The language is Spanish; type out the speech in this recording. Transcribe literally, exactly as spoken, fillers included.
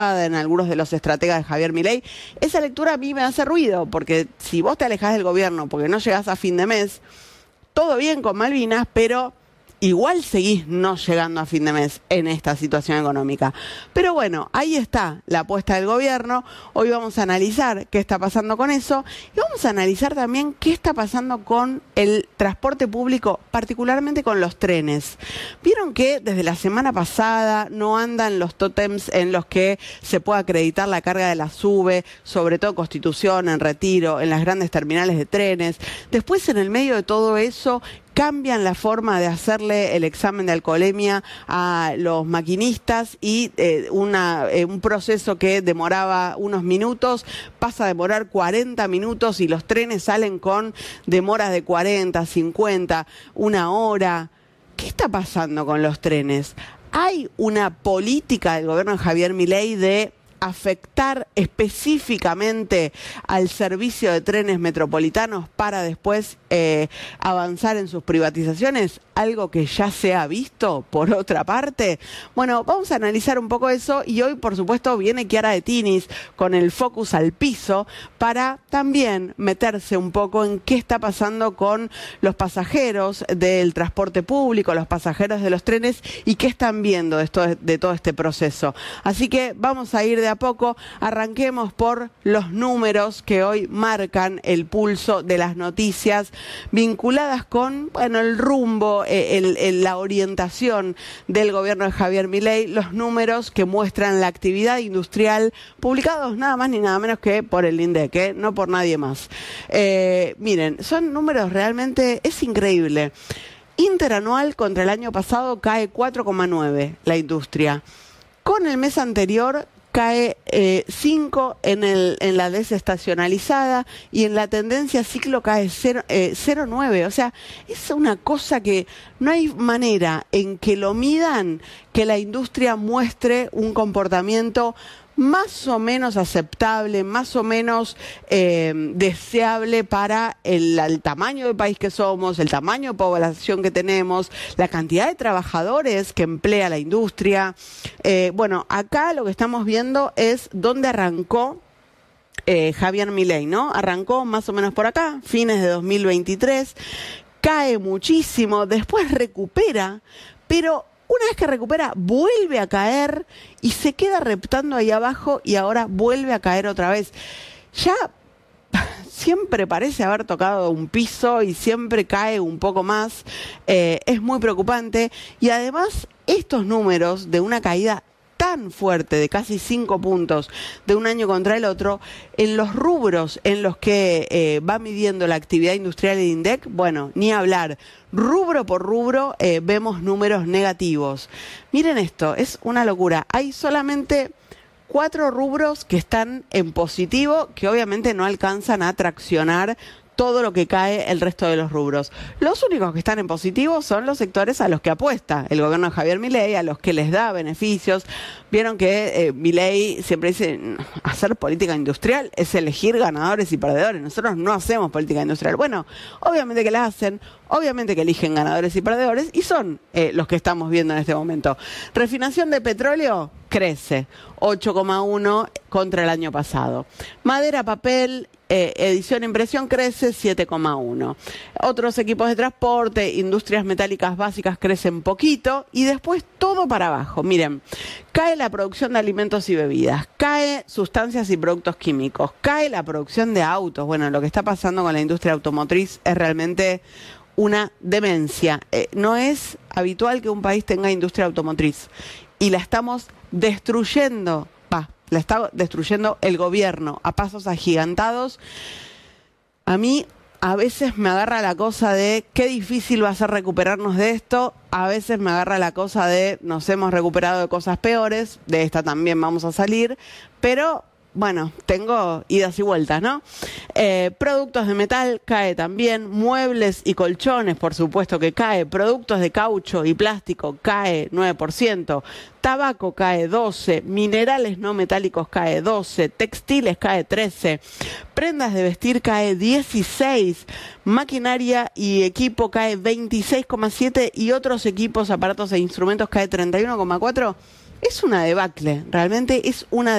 en algunos de los estrategas de Javier Milei, esa lectura a mí me hace ruido, porque si vos te alejás del gobierno porque no llegás a fin de mes, todo bien con Malvinas, pero igual seguís no llegando a fin de mes en esta situación económica. Pero bueno, ahí está la apuesta del gobierno. Hoy vamos a analizar qué está pasando con eso y vamos a analizar también qué está pasando con el transporte público, particularmente con los trenes. Vieron que desde la semana pasada no andan los tótems en los que se puede acreditar la carga de la SUBE, sobre todo Constitución, en Retiro, en las grandes terminales de trenes. Después, en el medio de todo eso, cambian la forma de hacerle el examen de alcoholemia a los maquinistas y eh, una, eh, un proceso que demoraba unos minutos pasa a demorar cuarenta minutos y los trenes salen con demoras de cuarenta, cincuenta, una hora. ¿Qué está pasando con los trenes? ¿Hay una política del gobierno de Javier Milei de afectar específicamente al servicio de trenes metropolitanos para después eh, avanzar en sus privatizaciones? Algo que ya se ha visto por otra parte. Bueno, vamos a analizar un poco eso y hoy, por supuesto, viene Chiara de Tinis con el focus al piso para también meterse un poco en qué está pasando con los pasajeros del transporte público, los pasajeros de los trenes y qué están viendo de, esto, de todo este proceso. Así que vamos a ir de a poco. Arranquemos por los números que hoy marcan el pulso de las noticias vinculadas con, bueno, el rumbo, El, el, la orientación del gobierno de Javier Milei, los números que muestran la actividad industrial publicados nada más ni nada menos que por el INDEC, ¿eh? No por nadie más. Eh, miren, son números realmente, es increíble. Interanual contra el año pasado cae cuatro coma nueve la industria. Con el mes anterior cae eh, cinco en, el, en la desestacionalizada y en la tendencia ciclo cae cero coma nueve. O sea, es una cosa que no hay manera en que lo midan que la industria muestre un comportamiento más o menos aceptable, más o menos eh, deseable para el, el tamaño del país que somos, el tamaño de población que tenemos, la cantidad de trabajadores que emplea la industria. Eh, bueno, acá lo que estamos viendo es dónde arrancó eh, Javier Milei, ¿no? Arrancó más o menos por acá, fines de dos mil veintitrés, cae muchísimo, después recupera, pero una vez que recupera, vuelve a caer y se queda reptando ahí abajo y ahora vuelve a caer otra vez. Ya siempre parece haber tocado un piso y siempre cae un poco más. Eh, es muy preocupante y además estos números de una caída tan fuerte de casi cinco puntos de un año contra el otro, en los rubros en los que eh, va midiendo la actividad industrial del INDEC, bueno, ni hablar. Rubro por rubro eh, vemos números negativos. Miren esto, es una locura. Hay solamente cuatro rubros que están en positivo, que obviamente no alcanzan a traccionar todo lo que cae el resto de los rubros. Los únicos que están en positivo son los sectores a los que apuesta el gobierno de Javier Milei, a los que les da beneficios. Vieron que eh, Milei siempre dice, hacer política industrial es elegir ganadores y perdedores. Nosotros no hacemos política industrial. Bueno, obviamente que la hacen, obviamente que eligen ganadores y perdedores y son eh, los que estamos viendo en este momento. Refinación de petróleo crece, ocho coma uno contra el año pasado. Madera, papel, Eh, edición e impresión crece siete coma uno. Otros equipos de transporte, industrias metálicas básicas crecen poquito y después todo para abajo. Miren, cae la producción de alimentos y bebidas, cae sustancias y productos químicos, cae la producción de autos. Bueno, lo que está pasando con la industria automotriz es realmente una demencia. Eh, no es habitual que un país tenga industria automotriz y la estamos destruyendo. Va, la está destruyendo el gobierno a pasos agigantados. A mí a veces me agarra la cosa de qué difícil va a ser recuperarnos de esto. A veces me agarra la cosa de nos hemos recuperado de cosas peores, de esta también vamos a salir, pero bueno, tengo idas y vueltas, ¿no? Eh, productos de metal cae también, muebles y colchones, por supuesto que cae, productos de caucho y plástico cae nueve por ciento, tabaco cae doce por ciento, minerales no metálicos cae doce por ciento, textiles cae trece por ciento, prendas de vestir cae dieciséis por ciento, maquinaria y equipo cae veintiséis coma siete por ciento y otros equipos, aparatos e instrumentos cae treinta y uno coma cuatro por ciento. es una debacle, realmente es una